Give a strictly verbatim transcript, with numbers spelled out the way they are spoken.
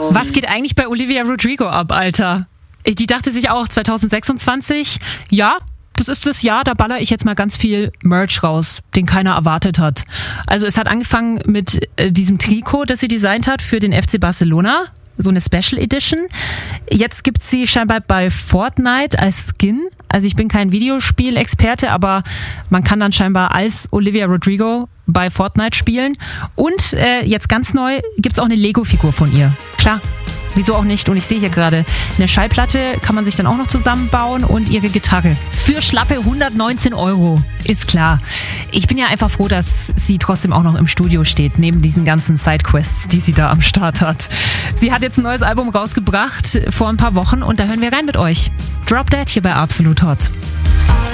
Was geht eigentlich bei Olivia Rodrigo ab, Alter? Die dachte sich auch zwanzig sechsundzwanzig, ja, das ist das Jahr, da baller ich jetzt mal ganz viel Merch raus, den keiner erwartet hat. Also es hat angefangen mit äh, diesem Trikot, das sie designt hat für den F C Barcelona, so eine Special Edition. Jetzt gibt's sie scheinbar bei Fortnite als Skin. Also ich bin kein Videospielexperte, aber man kann dann scheinbar als Olivia Rodrigo bei Fortnite spielen. Und äh, jetzt ganz neu gibt's auch eine Lego-Figur von ihr. Klar. Wieso auch nicht? Und ich sehe hier gerade, eine Schallplatte kann man sich dann auch noch zusammenbauen und ihre Gitarre. Für schlappe hundertneunzehn Euro. Ist klar. Ich bin ja einfach froh, dass sie trotzdem auch noch im Studio steht, neben diesen ganzen Sidequests, die sie da am Start hat. Sie hat jetzt ein neues Album rausgebracht vor ein paar Wochen und da hören wir rein mit euch. Drop That hier bei Absolut Hot.